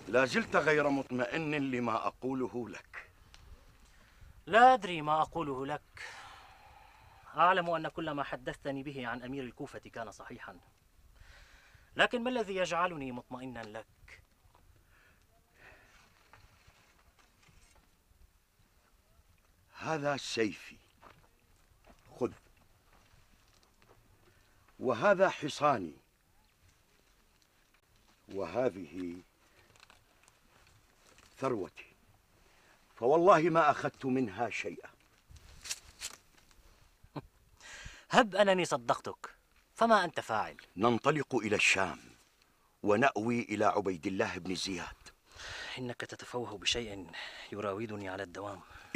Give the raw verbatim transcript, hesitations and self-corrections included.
لا زلت غير مطمئن لما أقوله لك. لا أدري ما أقوله لك. أعلم أن كل ما حدثتني به عن أمير الكوفة كان صحيحا، لكن ما الذي يجعلني مطمئنا لك؟ هذا سيفي، خذ، وهذا حصاني، وهذه ثروتي، فوالله ما أخذت منها شيئا. هب أنني صدقتك، فما أنت فاعل؟ ننطلق إلى الشام ونأوي إلى عبيد الله بن زياد. إنك تتفوه بشيء يراودني على الدوام.